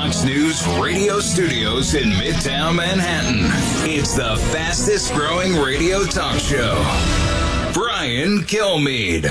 Fox News radio studios in Midtown Manhattan. It's the fastest growing radio talk show. Brian Kilmeade.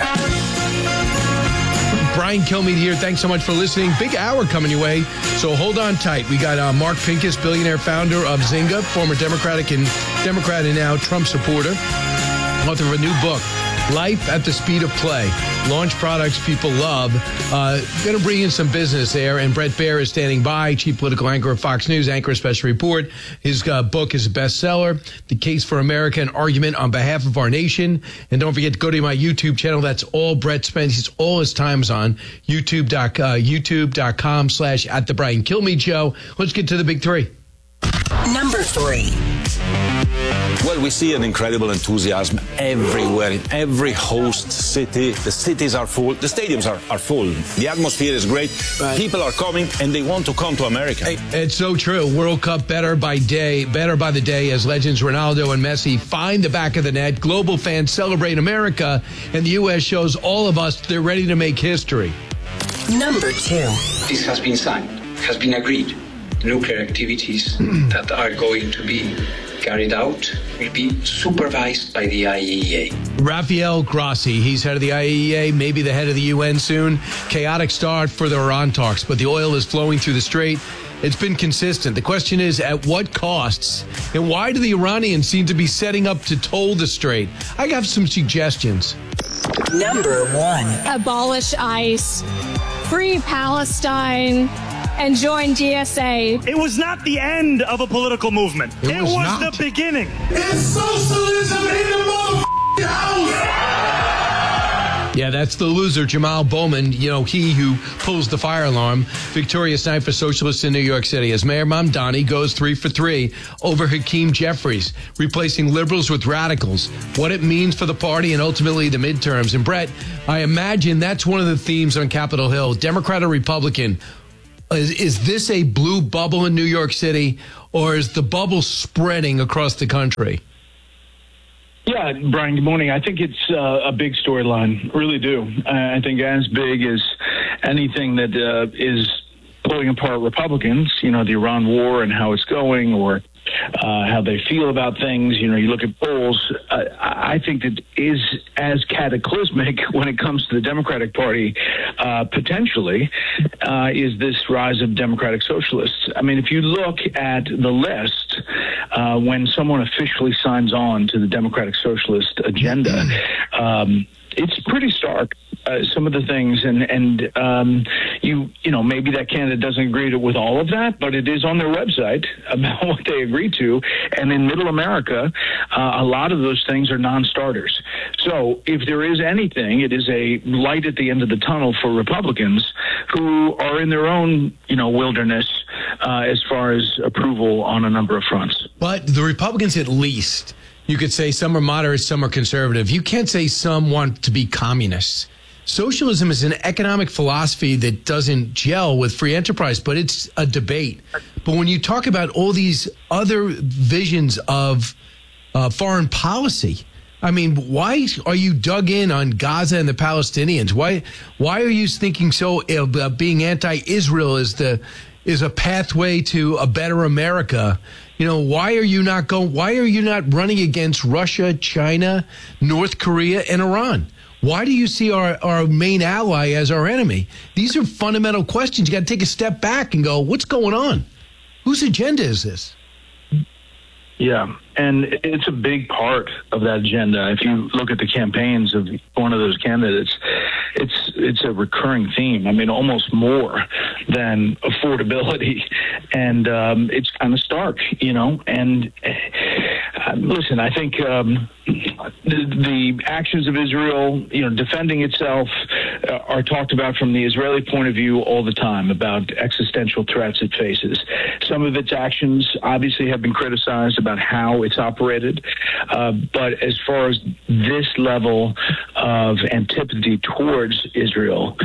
Brian Kilmeade here. Thanks so much for listening. Big hour coming your way, so hold on tight. We got Mark Pincus, billionaire founder of Zynga, former Democrat and now Trump supporter, author of a new book, Life at the Speed of Play. Launch products people love. Going to bring in some business there. And Bret Baier is standing by, chief political anchor of Fox News, anchor of Special Report. His book is a bestseller, The Case for America, an argument on behalf of our nation. And don't forget to go to my YouTube channel. That's all Bret spends all his times on. YouTube.com/@the Brian Kilmeade Show. Let's get to the big three. Number 3. Well, we see an incredible enthusiasm everywhere, in every host city. The cities are full. The stadiums are full. The atmosphere is great. Right. People are coming, and they want to come to America. It's so true. World Cup better by the day as legends Ronaldo and Messi find the back of the net. Global fans celebrate America, and the U.S. shows all of us they're ready to make history. Number 2. This has been signed, has been agreed. Nuclear activities that are going to be carried out will be supervised by the IAEA. Rafael Grossi, he's head of the IAEA, maybe the head of the UN soon. Chaotic start for the Iran talks, but the oil is flowing through the strait. It's been consistent. The question is, at what costs? And why do the Iranians seem to be setting up to toll the strait? I have some suggestions. Number 1. Abolish ICE, free Palestine, and join GSA. It was not the end of a political movement. It was the beginning. It's socialism in the motherfucking house. Yeah, that's the loser, Jamal Bowman. You know, he who pulls the fire alarm. Victorious night for socialists in New York City as Mayor Mamdani goes 3 for 3 over Hakeem Jeffries, replacing liberals with radicals. What it means for the party and ultimately the midterms. And Brett, I imagine that's one of the themes on Capitol Hill. Democrat or Republican? Is this a blue bubble in New York City, or is the bubble spreading across the country? Yeah, Brian, good morning. I think it's a big storyline, really do. I think as big as anything that is pulling apart Republicans, you know, the Iran war and how it's going, or how they feel about things. You know, you look at polls. I think that is as cataclysmic when it comes to the Democratic Party, potentially, is this rise of Democratic Socialists. I mean, if you look at the list, when someone officially signs on to the Democratic Socialist agenda, it's pretty stark. Some of the things, and you know, maybe that candidate doesn't agree with all of that, but it is on their website about what they agree to. And in Middle America, a lot of those things are non-starters. So if there is anything, it is a light at the end of the tunnel for Republicans who are in their own, you know, wilderness as far as approval on a number of fronts. But the Republicans, at least, you could say some are moderate, some are conservative. You can't say some want to be communists. Socialism is an economic philosophy that doesn't gel with free enterprise, but it's a debate. But when you talk about all these other visions of foreign policy, I mean, why are you dug in on Gaza and the Palestinians? Why are you thinking so about being anti-Israel is a pathway to a better America? You know, why are you not running against Russia, China, North Korea, and Iran? Why do you see our main ally as our enemy? These are fundamental questions. You got to take a step back and go, what's going on? Whose agenda is this? Yeah, and it's a big part of that agenda. If you look at the campaigns of one of those candidates, it's a recurring theme. I mean, almost more than affordability, and it's kind of stark, you know. And listen, I think the actions of Israel, you know, defending itself, are talked about from the Israeli point of view all the time about existential threats it faces. Some of its actions obviously have been criticized about how it's operated, but as far as this level of antipathy towards Israel,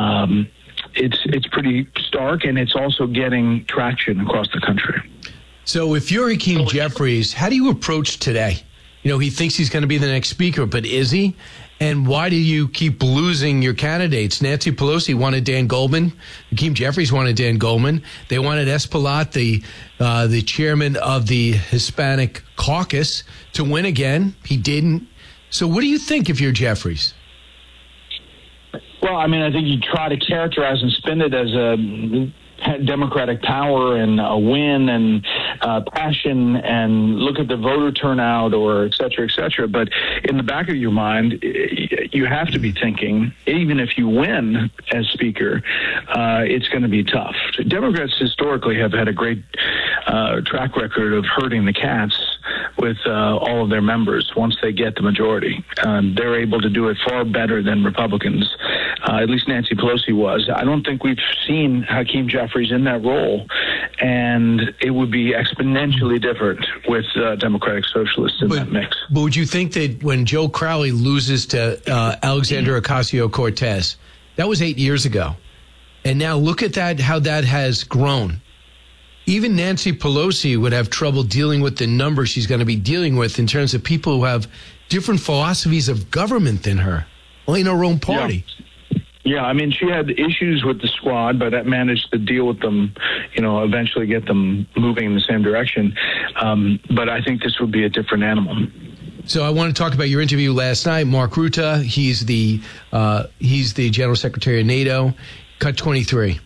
it's pretty stark, and it's also getting traction across the country. So if you're Hakeem Jeffries, how do you approach today? You know, he thinks he's going to be the next speaker, but is he? And why do you keep losing your candidates? Nancy Pelosi wanted Dan Goldman. Hakeem Jeffries wanted Dan Goldman. They wanted Espaillat, the chairman of the Hispanic caucus, to win again. He didn't. So what do you think if you're Jeffries? Well, I mean, I think you try to characterize and spin it as a Democratic power and a win and passion and look at the voter turnout or et cetera, but in the back of your mind, you have to be thinking, even if you win as Speaker, it's going to be tough. Democrats historically have had a great track record of herding the cats with all of their members once they get the majority. They're able to do it far better than Republicans. At least Nancy Pelosi was. I don't think we've seen Hakeem Jeffries in that role, and it would be exponentially different with Democratic Socialists in that mix. But would you think that when Joe Crowley loses to Alexandria Ocasio-Cortez, that was 8 years ago, and now look at that, how that has grown. Even Nancy Pelosi would have trouble dealing with the number she's going to be dealing with in terms of people who have different philosophies of government than her, only in her own party. Yeah, I mean, she had issues with the squad, but that managed to deal with them, eventually get them moving in the same direction. But I think this would be a different animal. So I want to talk about your interview last night. Mark Rutte, he's the General Secretary of NATO. Cut 23.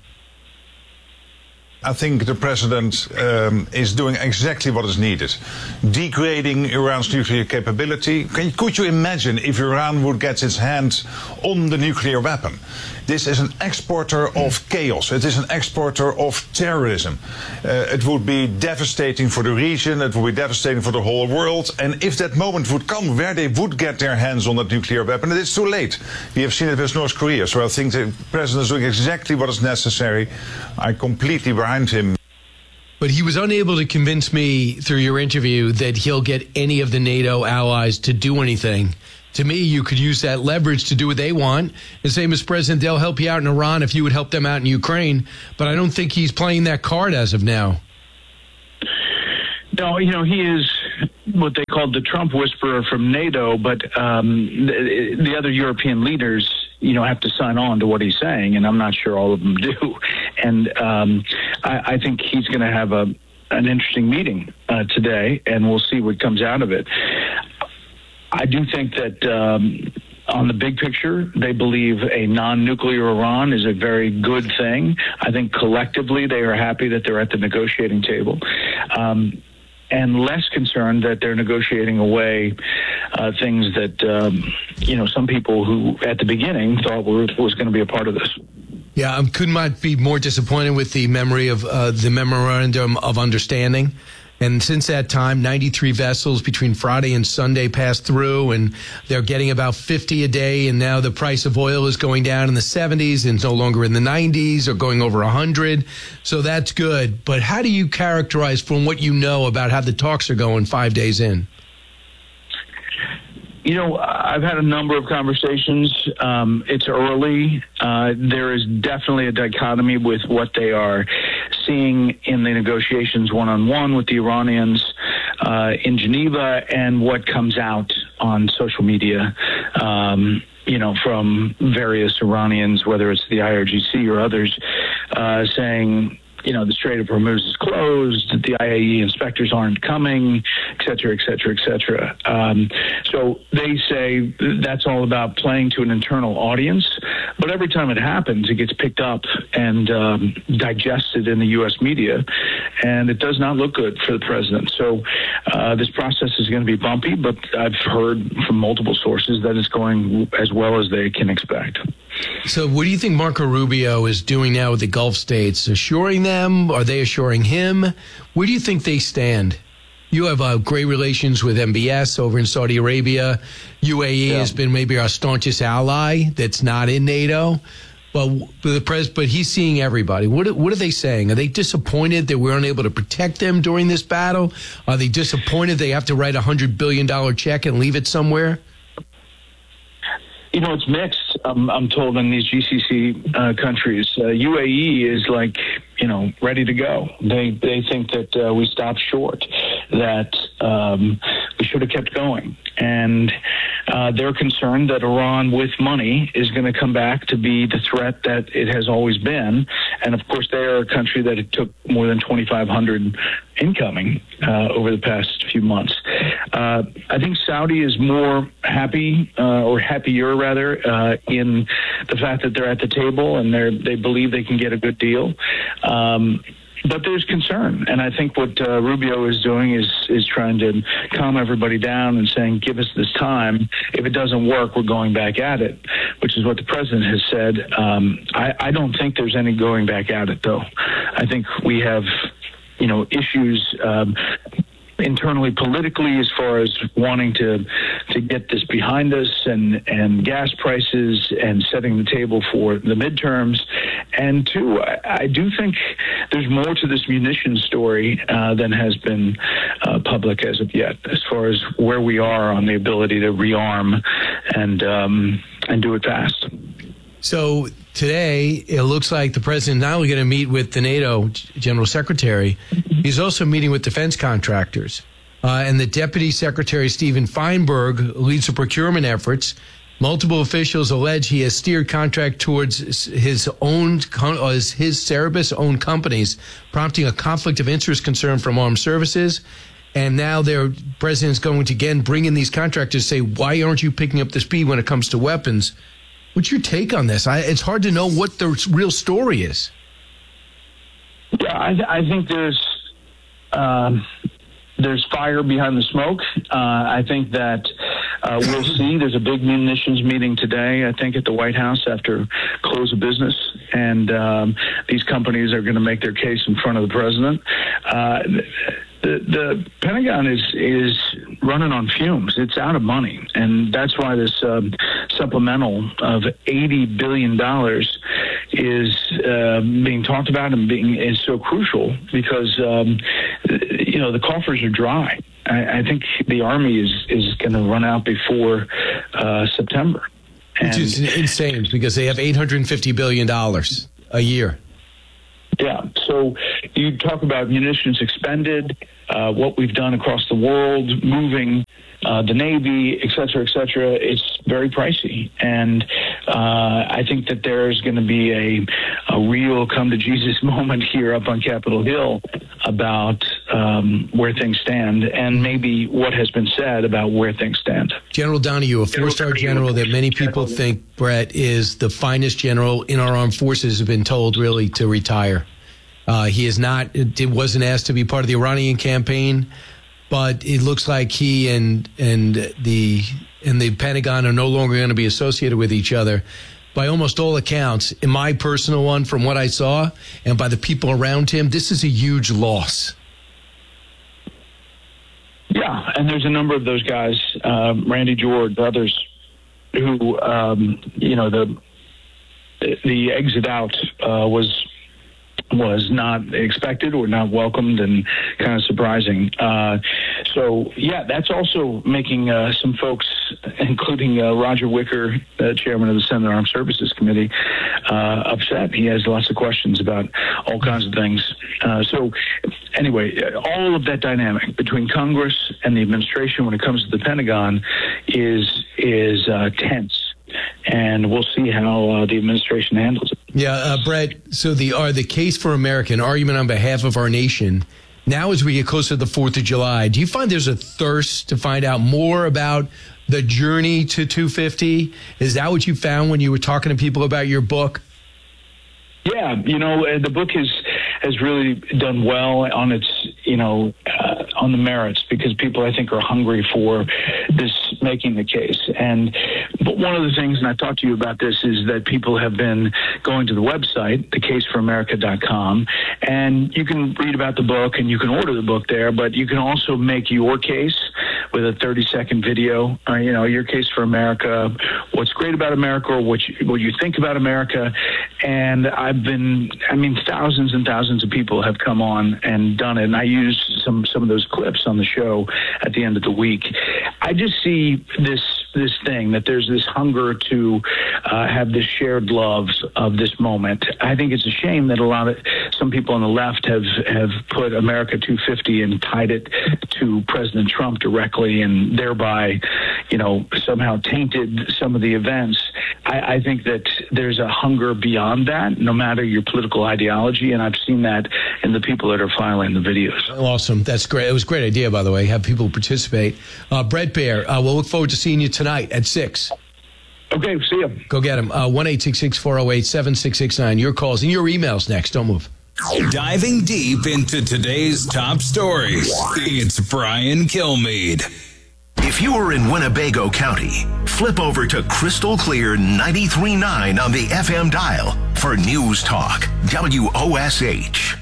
I think the president is doing exactly what is needed. Degrading Iran's nuclear capability. Could you imagine if Iran would get its hands on the nuclear weapon? This is an exporter of chaos. It is an exporter of terrorism. It would be devastating for the region. It would be devastating for the whole world. And if that moment would come where they would get their hands on that nuclear weapon, it is too late. We have seen it with North Korea. So I think the president is doing exactly what is necessary. I completely behind him. But he was unable to convince me through your interview that he'll get any of the NATO allies to do anything. To me, you could use that leverage to do what they want. And say, Mr. President, they'll help you out in Iran if you would help them out in Ukraine. But I don't think he's playing that card as of now. No, he is what they called the Trump whisperer from NATO, but the other European leaders, have to sign on to what he's saying, and I'm not sure all of them do. And I think he's going to have an interesting meeting today, and we'll see what comes out of it. I do think that on the big picture, they believe a non-nuclear Iran is a very good thing. I think collectively they are happy that they're at the negotiating table. And less concerned that they're negotiating away things that, some people who at the beginning thought was going to be a part of this. Yeah, I could not be more disappointed with the memory of the Memorandum of Understanding. And since that time, 93 vessels between Friday and Sunday passed through, and they're getting about 50 a day. And now the price of oil is going down in the 70s and it's no longer in the 90s or going over 100. So that's good. But how do you characterize from what you know about how the talks are going 5 days in? I've had a number of conversations. It's early. There is definitely a dichotomy with what they are seeing in the negotiations one-on-one with the Iranians in Geneva and what comes out on social media, from various Iranians, whether it's the IRGC or others, saying, the Strait of Hormuz is closed, the IAEA inspectors aren't coming, et cetera, et cetera, et cetera. So they say that's all about playing to an internal audience. But every time it happens, it gets picked up and digested in the U.S. media, and it does not look good for the president. So this process is going to be bumpy, but I've heard from multiple sources that it's going as well as they can expect. So what do you think Marco Rubio is doing now with the Gulf states? Assuring them? Are they assuring him? Where do you think they stand? You have great relations with MBS over in Saudi Arabia. UAE has been maybe our staunchest ally that's not in NATO. But he's seeing everybody. What are they saying? Are they disappointed that we're unable to protect them during this battle? Are they disappointed they have to write a $100 billion check and leave it somewhere? It's mixed. I'm told in these GCC countries, UAE is ready to go. They think that we stopped short, that we should have kept going. And they're concerned that Iran, with money, is going to come back to be the threat that it has always been. And, of course, they are a country that it took more than 2,500 incoming over the past few months. I think Saudi is more happy, or happier, rather, in the fact that they're at the table and they believe they can get a good deal. But there's concern, and I think what Rubio is doing is trying to calm everybody down and saying, give us this time. If it doesn't work, we're going back at it, which is what the president has said. I don't think there's any going back at it, though. I think we have, issues internally, politically, as far as wanting to get this behind us, and gas prices, and setting the table for the midterms. And two, I do think there's more to this munitions story than has been public as of yet, as far as where we are on the ability to rearm and do it fast. So today, it looks like the president not only going to meet with the NATO General Secretary, he's also meeting with defense contractors. And the Deputy Secretary, Stephen Feinberg, leads the procurement efforts. Multiple officials allege he has steered contract towards his Cerebus-owned companies, prompting a conflict of interest concern from armed services. And now their president's going to again bring in these contractors, say, why aren't you picking up the speed when it comes to weapons? What's your take on this? It's hard to know what the real story is. Yeah, I think there's fire behind the smoke. I think that we'll see. There's a big munitions meeting today, I think, at the White House after close of business. And these companies are going to make their case in front of the president. The Pentagon is running on fumes. It's out of money, and that's why this supplemental of $80 billion is being talked about and is so crucial, because the coffers are dry. I think the Army is going to run out before September, which is insane, because they have $850 billion a year. Yeah, so you talk about munitions expended, what we've done across the world, moving the Navy, et cetera, it's very pricey. And I think that there's going to be a real come-to-Jesus moment here up on Capitol Hill about where things stand, and maybe what has been said about where things stand. General Donahue, a four-star general that many people think, Brett, is the finest general in our armed forces, have been told really to retire. He is not. It wasn't asked to be part of the Iranian campaign, but it looks like he and the Pentagon are no longer going to be associated with each other. By almost all accounts, in my personal one, from what I saw, and by the people around him, this is a huge loss. Yeah, and there's a number of those guys, Randy George, others, who the exit out was not expected or not welcomed, and kind of surprising. So, yeah, that's also making some folks, including Roger Wicker, chairman of the Senate Armed Services Committee, upset. He has lots of questions about all kinds of things. So, anyway, all of that dynamic between Congress and the administration when it comes to the Pentagon is tense. And we'll see how the administration handles it. Yeah, Brett, so the case for America, an argument on behalf of our nation, now as we get closer to the 4th of July, do you find there's a thirst to find out more about the journey to 250? Is that what you found when you were talking to people about your book? Yeah, the book has really done well on its, on the merits, because people, I think, are hungry for this, making the case. But one of the things, and I talked to you about this, is that people have been going to the website, thecaseforamerica.com, and you can read about the book and you can order the book there, but you can also make your case with a 30-second video, your case for America, what's great about America, or what you think about America. And thousands and thousands of people have come on and done it, and I use some of those clips on the show at the end of the week. I just see this thing, that there's this hunger to have this shared love of this moment. I think it's a shame that some people on the left have put America 250 and tied it to President Trump directly and thereby, somehow tainted some of the events. I think that there's a hunger beyond that, no matter your political ideology, and I've seen that in the people that are filing the videos. Awesome. That's great. It was a great idea, by the way, have people participate. Brett Baer, we'll look forward to seeing you tonight at 6. Okay, see you. Go get him. 1-866-408-7669. Your calls and your emails next. Don't move. Diving deep into today's top stories, it's Brian Kilmeade. If you are in Winnebago County, flip over to Crystal Clear 93.9 on the FM dial for News Talk, WOSH.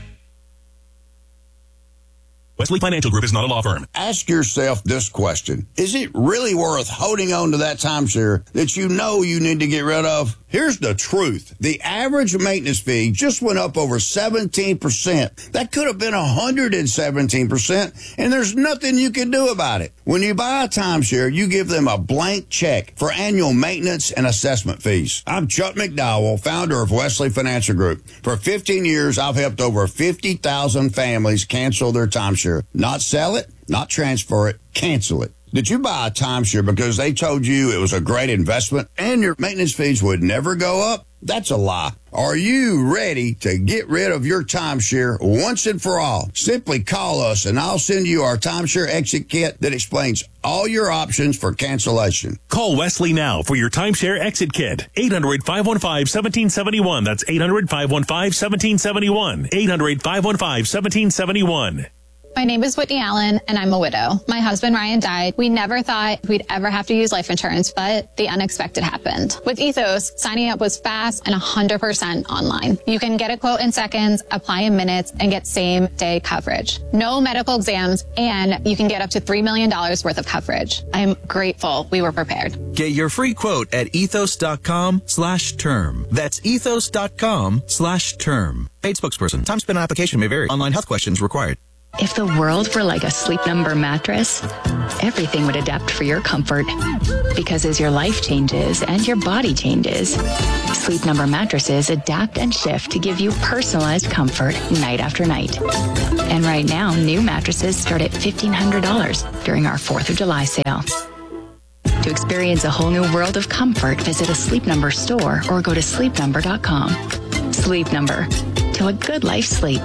Wesley Financial Group is not a law firm. Ask yourself this question. Is it really worth holding on to that timeshare that you know you need to get rid of? Here's the truth. The average maintenance fee just went up over 17%. That could have been 117%, and there's nothing you can do about it. When you buy a timeshare, you give them a blank check for annual maintenance and assessment fees. I'm Chuck McDowell, founder of Wesley Financial Group. For 15 years, I've helped over 50,000 families cancel their timeshare. Not sell it, not transfer it, cancel it. Did you buy a timeshare because they told you it was a great investment and your maintenance fees would never go up? That's a lie. Are you ready to get rid of your timeshare once and for all? Simply call us and I'll send you our timeshare exit kit that explains all your options for cancellation. Call Wesley now for your timeshare exit kit. 800-515-1771. That's 800-515-1771. 800-515-1771. My name is Whitney Allen, and I'm a widow. My husband, Ryan, died. We never thought we'd ever have to use life insurance, but the unexpected happened. With Ethos, signing up was fast and 100% online. You can get a quote in seconds, apply in minutes, and get same-day coverage. No medical exams, and you can get up to $3 million worth of coverage. I'm grateful we were prepared. Get your free quote at ethos.com/term. That's ethos.com/term. Paid spokesperson. Time spent on application may vary. Online health questions required. If the world were like a Sleep Number mattress, everything would adapt for your comfort. Because as your life changes and your body changes, Sleep Number mattresses adapt and shift to give you personalized comfort night after night. And right now, new mattresses start at $1,500 during our 4th of July sale. To experience a whole new world of comfort, visit a Sleep Number store or go to sleepnumber.com. Sleep Number. Till a good life sleep.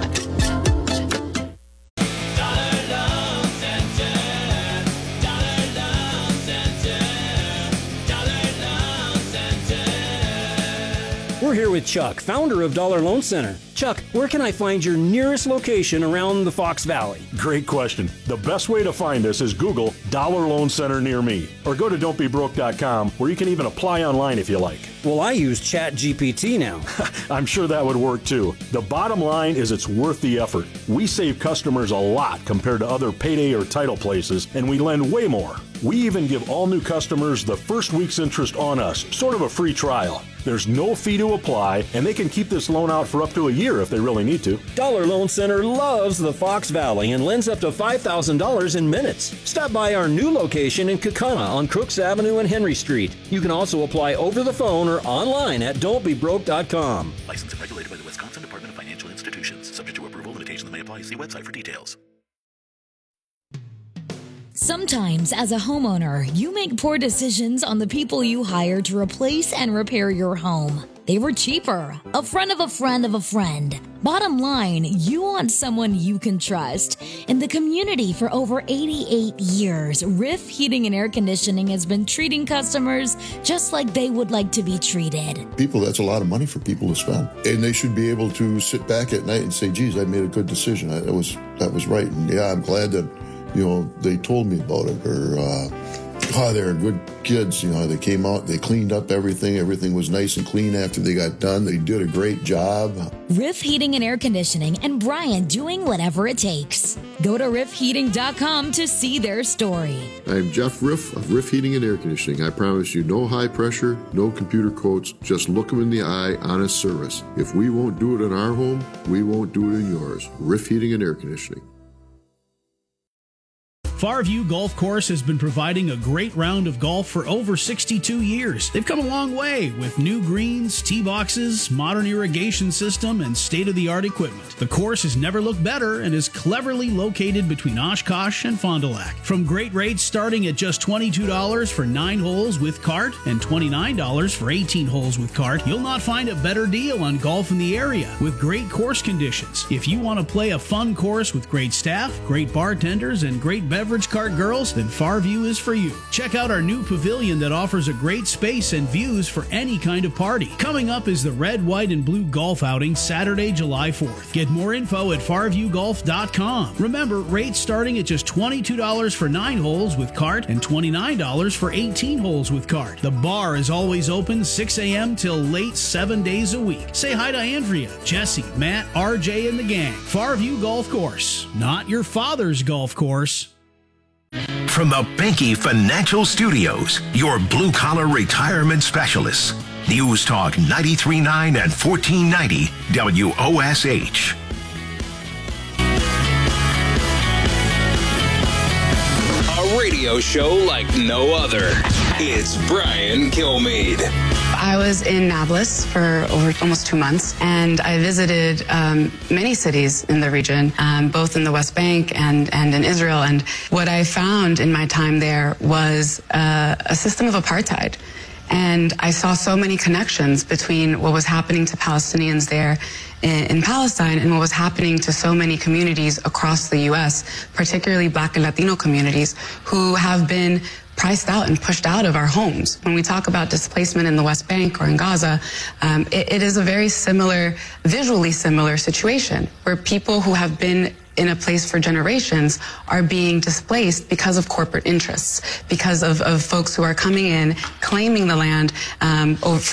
We're here with Chuck, founder of Dollar Loan Center. Chuck, where can I find your nearest location around the Fox Valley? Great question. The best way to find us is Google Dollar Loan Center near me, or go to don'tbebroke.com, where you can even apply online if you like. Well, I use ChatGPT now. I'm sure that would work too. The bottom line is it's worth the effort. We save customers a lot compared to other payday or title places, and we lend way more. We even give all new customers the first week's interest on us, sort of a free trial. There's no fee to apply, and they can keep this loan out for up to a year if they really need to. Dollar Loan Center loves the Fox Valley and lends up to $5,000 in minutes. Stop by our new location in Kaukauna on Crooks Avenue and Henry Street. You can also apply over the phone or online at don'tbebroke.com. Licensed and regulated by the Wisconsin Department of Financial Institutions. Subject to approval, limitations may apply. See website for details. Sometimes, as a homeowner, you make poor decisions on the people you hire to replace and repair your home. They were cheaper, a friend of a friend of a friend. Bottom line, you want someone you can trust. In the community for over 88 years, Riff Heating and Air Conditioning has been treating customers just like they would like to be treated. People, that's a lot of money for people to spend. And they should be able to sit back at night and say, geez, I made a good decision. That was right. And yeah, I'm glad that they told me about it, or, they're good kids. They came out, they cleaned up everything. Everything was nice and clean after they got done. They did a great job. Riff Heating and Air Conditioning, and Brian doing whatever it takes. Go to riffheating.com to see their story. I'm Jeff Riff of Riff Heating and Air Conditioning. I promise you no high pressure, no computer quotes, just look them in the eye, honest service. If we won't do it in our home, we won't do it in yours. Riff Heating and Air Conditioning. Farview Golf Course has been providing a great round of golf for over 62 years. They've come a long way with new greens, tee boxes, modern irrigation system, and state-of-the-art equipment. The course has never looked better and is cleverly located between Oshkosh and Fond du Lac. From great rates starting at just $22 for 9 holes with cart and $29 for 18 holes with cart, you'll not find a better deal on golf in the area with great course conditions. If you want to play a fun course with great staff, great bartenders, and great beverage cart girls, then Farview is for you. Check out our new pavilion that offers a great space and views for any kind of party. Coming up is the Red, White, and Blue Golf Outing Saturday, July 4th. Get more info at farviewgolf.com. Remember, rates starting at just $22 for 9 holes with cart and $29 for 18 holes with cart. The bar is always open 6 a.m. till late 7 days a week. Say hi to Andrea, Jesse, Matt, RJ, and the gang. Farview Golf Course, not your father's golf course. From the Benke Financial Studios, your blue-collar retirement specialists. News Talk 93.9 and 1490 WOSH. A radio show like no other. It's Brian Kilmeade. I was in Nablus for over almost 2 months, and I visited many cities in the region, both in the West Bank and in Israel. And what I found in my time there was a system of apartheid. And I saw so many connections between what was happening to Palestinians there in Palestine and what was happening to so many communities across the U.S., particularly Black and Latino communities, who have been priced out and pushed out of our homes. When we talk about displacement in the West Bank or in Gaza, it is a very similar, visually similar situation where people who have been in a place for generations are being displaced because of corporate interests, because of folks who are coming in, claiming the land and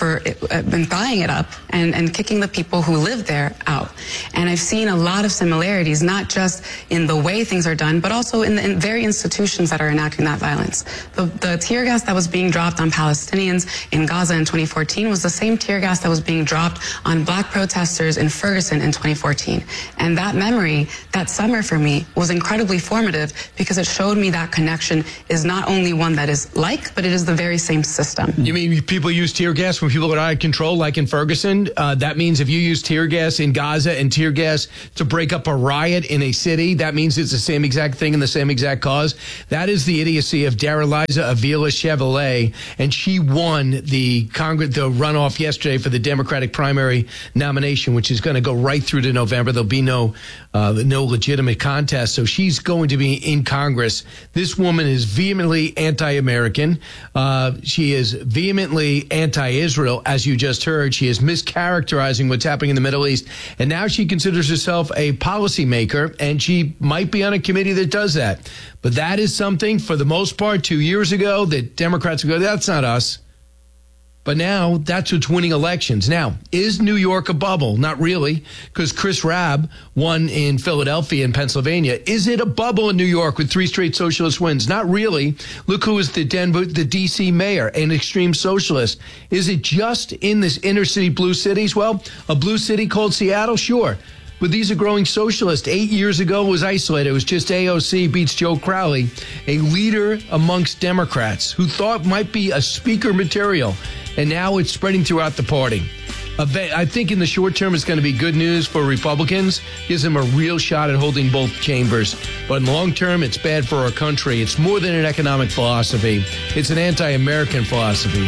buying it up and kicking the people who live there out. And I've seen a lot of similarities, not just in the way things are done, but also in the very institutions that are enacting that violence. The tear gas that was being dropped on Palestinians in Gaza in 2014 was the same tear gas that was being dropped on Black protesters in Ferguson in 2014. And that memory, that summer for me, was incredibly formative because it showed me that connection is not only one that is like, but it is the very same system. You mean people use tear gas when people are out of control, like in Ferguson? That means if you use tear gas in Gaza and tear gas to break up a riot in a city, that means it's the same exact thing and the same exact cause. That is the idiocy of Daraliza Avila Chevrolet, and she won the runoff yesterday for the Democratic primary nomination, which is going to go right through to November. There'll be no legitimate contest, so she's going to be in Congress. This woman is vehemently anti-American. She is vehemently anti-Israel, as you just heard. She is mischaracterizing what's happening in the Middle East, and now she considers herself a policymaker, and she might be on a committee that does that. But that is something, for the most part, 2 years ago, that Democrats would go, that's not us. But now that's what's winning elections. Now, is New York a bubble? Not really, because Chris Rabb won in Philadelphia and Pennsylvania. Is it a bubble in New York with 3 straight socialist wins? Not really. Look who is the D.C. mayor, an extreme socialist. Is it just in this inner city blue cities? Well, a blue city called Seattle? Sure. But these are growing socialists. 8 years ago, it was isolated. It was just AOC beats Joe Crowley, a leader amongst Democrats who thought might be a speaker material. And now it's spreading throughout the party. I think in the short term, it's going to be good news for Republicans. Gives them a real shot at holding both chambers. But in the long term, it's bad for our country. It's more than an economic philosophy. It's an anti-American philosophy.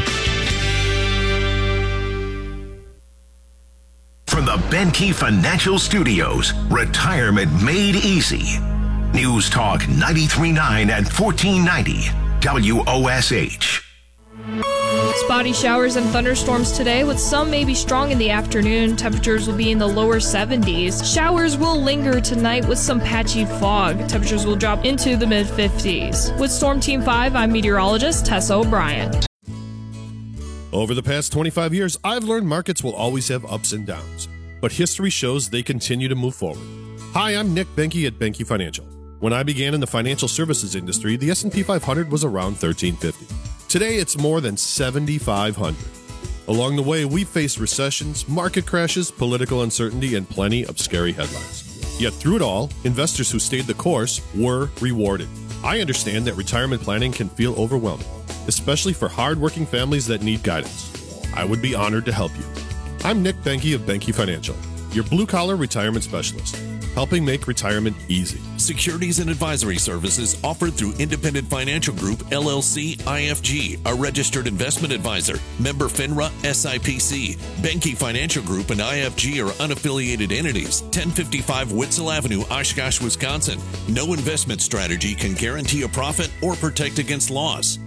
From the Benke Financial Studios, retirement made easy. News Talk 93.9 and 1490 WOSH. Spotty showers and thunderstorms today, with some maybe strong in the afternoon. Temperatures will be in the lower 70s. Showers will linger tonight with some patchy fog. Temperatures will drop into the mid-50s. With Storm Team 5, I'm meteorologist Tessa O'Brien. Over the past 25 years, I've learned markets will always have ups and downs, but history shows they continue to move forward. Hi, I'm Nick Benke at Benke Financial. When I began in the financial services industry, the S&P 500 was around 1350. Today, it's more than 7,500. Along the way, we've faced recessions, market crashes, political uncertainty, and plenty of scary headlines. Yet through it all, investors who stayed the course were rewarded. I understand that retirement planning can feel overwhelming, especially for hardworking families that need guidance. I would be honored to help you. I'm Nick Benke of Benke Financial, your blue-collar retirement specialist, helping make retirement easy. Securities and advisory services offered through Independent Financial Group, LLC, IFG, a registered investment advisor. Member FINRA, SIPC. Benke Financial Group and IFG are unaffiliated entities. 1055 Witzel Avenue, Oshkosh, Wisconsin. No investment strategy can guarantee a profit or protect against loss.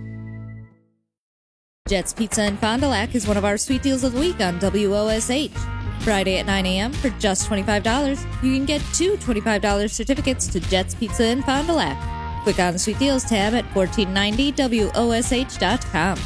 Jets Pizza in Fond du Lac is one of our sweet deals of the week on WOSH. Friday at 9 a.m. for just $25, you can get 2 $25 certificates to Jets Pizza in Fond du Lac. Click on the Sweet Deals tab at 1490WOSH.com.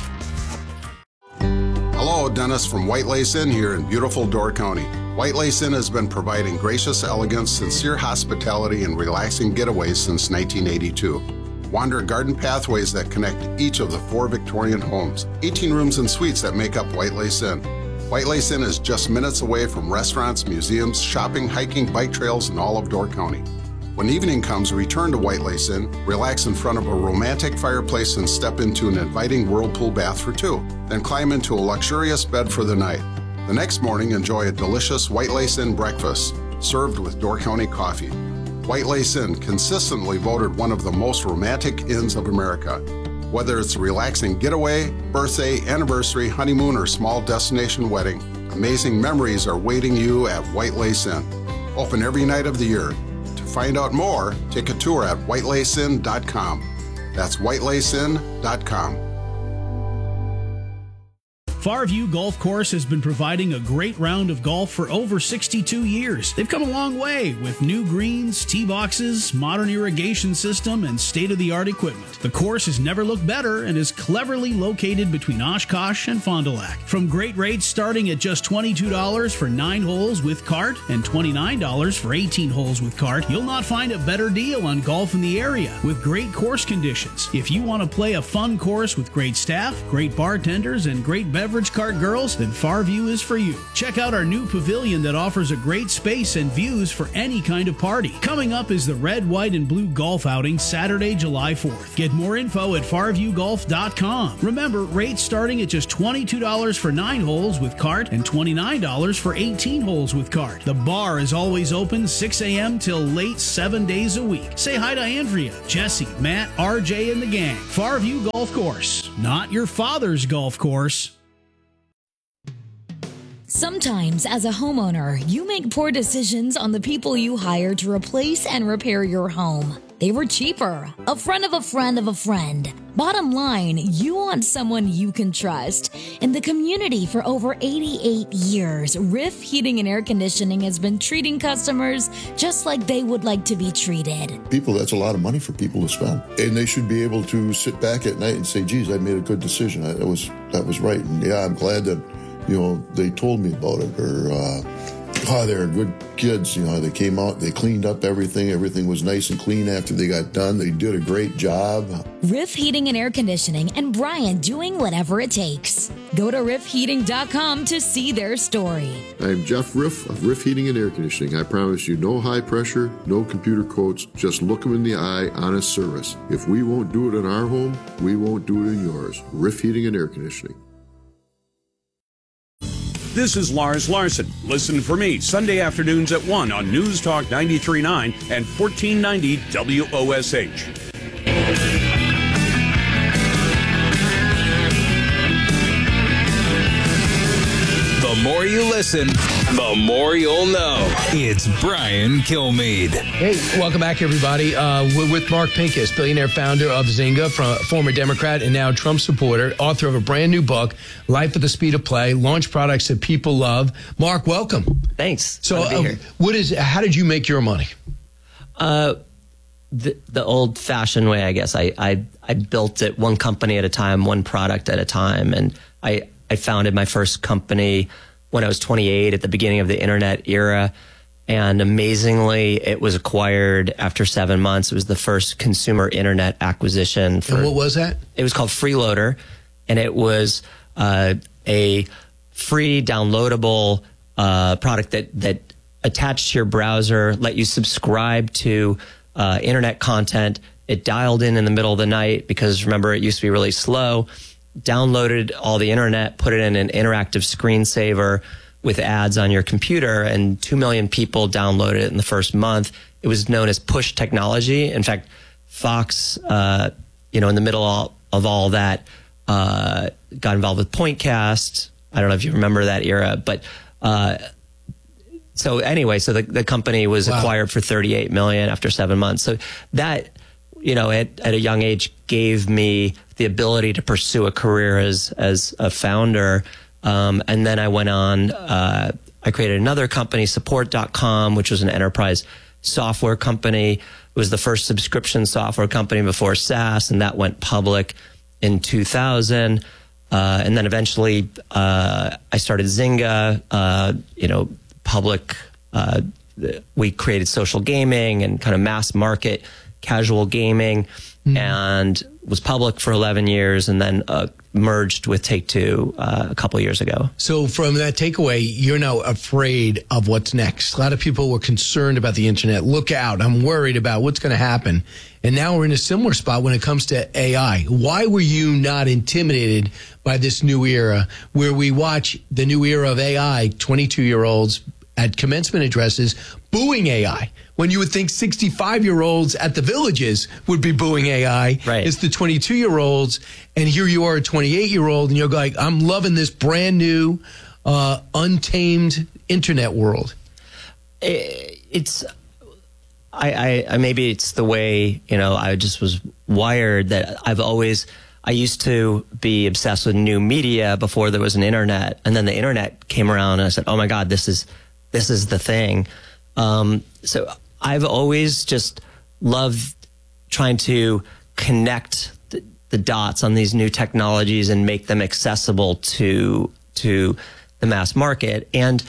Hello, Dennis from White Lace Inn here in beautiful Door County. White Lace Inn has been providing gracious elegance, sincere hospitality, and relaxing getaways since 1982. Wander garden pathways that connect each of the 4 Victorian homes, 18 rooms and suites that make up White Lace Inn. White Lace Inn is just minutes away from restaurants, museums, shopping, hiking, bike trails, and all of Door County. When evening comes, return to White Lace Inn, relax in front of a romantic fireplace, and step into an inviting whirlpool bath for 2. Then climb into a luxurious bed for the night. The next morning, enjoy a delicious White Lace Inn breakfast, served with Door County coffee. White Lace Inn, consistently voted one of the most romantic inns of America. Whether it's a relaxing getaway, birthday, anniversary, honeymoon, or small destination wedding, amazing memories are waiting you at White Lace Inn. Open every night of the year. To find out more, take a tour at whitelaceinn.com. That's whitelaceinn.com. Farview Golf Course has been providing a great round of golf for over 62 years. They've come a long way with new greens, tee boxes, modern irrigation system, and state-of-the-art equipment. The course has never looked better and is cleverly located between Oshkosh and Fond du Lac. From great rates starting at just $22 for 9 holes with cart and $29 for 18 holes with cart, you'll not find a better deal on golf in the area with great course conditions. If you want to play a fun course with great staff, great bartenders, and great beverage cart girls, then Farview is for you. Check out our new pavilion that offers a great space and views for any kind of party. Coming up is the Red, White, and Blue Golf Outing Saturday, July 4th. Get more info at farviewgolf.com. Remember, rates starting at just $22 for 9 holes with cart and $29 for 18 holes with cart. The bar is always open 6 a.m. till late 7 days a week. Say hi to Andrea, Jesse, Matt, RJ, and the gang. Farview Golf Course, not your father's golf course. Sometimes, as a homeowner, you make poor decisions on the people you hire to replace and repair your home. They were cheaper, a friend of a friend of a friend. Bottom line, you want someone you can trust. In the community for over 88 years, Riff Heating and Air Conditioning has been treating customers just like they would like to be treated. People, that's a lot of money for people to spend. And they should be able to sit back at night and say, geez, I made a good decision. That was right. And yeah, I'm glad that they told me about it, or, they're good kids. They came out, they cleaned up everything. Everything was nice and clean after they got done. They did a great job. Riff Heating and Air Conditioning and Brian doing whatever it takes. Go to riffheating.com to see their story. I'm Jeff Riff of Riff Heating and Air Conditioning. I promise you no high pressure, no computer quotes, just look them in the eye, honest service. If we won't do it in our home, we won't do it in yours. Riff Heating and Air Conditioning. This is Lars Larson. Listen for me Sunday afternoons at 1 on News Talk 93.9 and 1490 WOSH. The more you listen, the more you'll know. It's Brian Kilmeade. Hey, welcome back, everybody. We're with Mark Pincus, billionaire founder of Zynga, former Democrat and now Trump supporter, author of a brand new book, Life at the Speed of Play, launch products that people love. Mark, welcome. Thanks. So, how did you make your money? The old-fashioned way, I guess. I built it one company at a time, one product at a time, and I founded my first company when I was 28 at the beginning of the internet era. And amazingly, it was acquired after 7 months. It was the first consumer internet acquisition. And what was that? It was called Freeloader. And it was a free downloadable product that attached to your browser, let you subscribe to internet content It dialed in the middle of the night because remember, it used to be really slow. Downloaded all the internet, put it in an interactive screensaver with ads on your computer, and 2 million people downloaded it in the first month. It was known as push technology. In fact, Fox, in the middle of all that, got involved with Pointcast. I don't know if you remember that era, but so the company was acquired for $38 million after 7 months. So that, at a young age gave me the ability to pursue a career as a founder. And then I went on, I created another company, Support.com, which was an enterprise software company. It was the first subscription software company before SaaS, and that went public in 2000. And then eventually, I started Zynga, public, we created social gaming and kind of mass market casual gaming, and was public for 11 years and then merged with Take-Two a couple of years ago. So from that takeaway, you're now afraid of what's next. A lot of people were concerned about the internet. Look out, I'm worried about what's going to happen. And now we're in a similar spot when it comes to AI. Why were you not intimidated by this new era where we watch the new era of AI, 22-year-olds at commencement addresses booing AI? When you would think 65-year-olds at the villages would be booing AI, right. It's the 22-year-olds, and here you are, a 28-year-old, and you're like, I'm loving this brand new, untamed internet world. It's, I maybe it's the way, I just was wired that I used to be obsessed with new media before there was an internet, and then the internet came around, and I said, oh my God, this is the thing. So I've always just loved trying to connect the dots on these new technologies and make them accessible to the mass market. And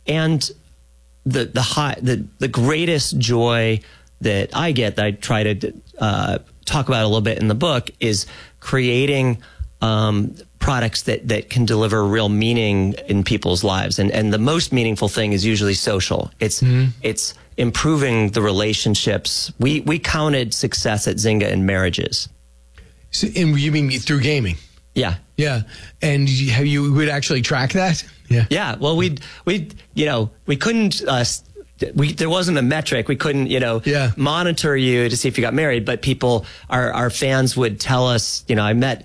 the greatest joy that I get, that I try to talk about a little bit in the book, is creating products that can deliver real meaning in people's lives. And the most meaningful thing is usually social. It's improving the relationships. We counted success at Zynga in marriages. So, and you mean through gaming? Yeah. Yeah. And you would actually track that? Yeah. Yeah. Well, we couldn't, there wasn't a metric. We couldn't, monitor you to see if you got married, but our fans would tell us, I met